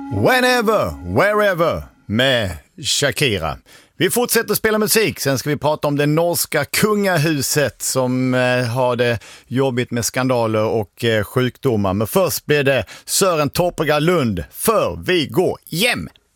Whenever, wherever med Shakira. Vi fortsätter spela musik, sen ska vi prata om det norska kungahuset som har det jobbigt med skandaler och sjukdomar. Men först blir det Søren Torpegar Lund, för vi går hem.